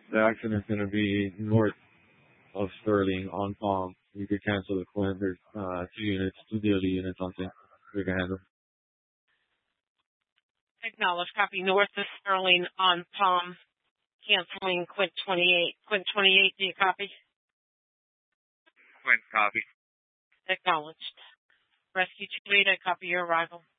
The accident's going to be north of Sterling on Palm. You could cancel the Quint. There's 2 daily units on thing. We can handle. Acknowledge. Copy. North of Sterling on Palm. Canceling Quint 28. Quint 28, do you copy? Quint, copy. Acknowledged. Rescue 28, I copy your arrival.